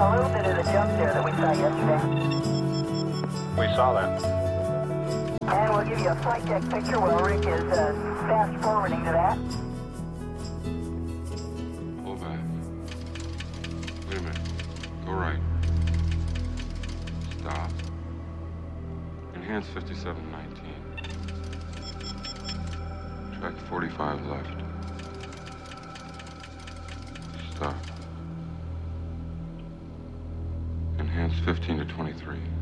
a little bit of the jump there that we saw yesterday. We saw that. And we'll give you a flight deck picture while Rick is fast forwarding to that. Pull back. Wait a minute. Go right. Stop. Enhance 5719. Track 45 left. Stop. Enhance 15 to 23.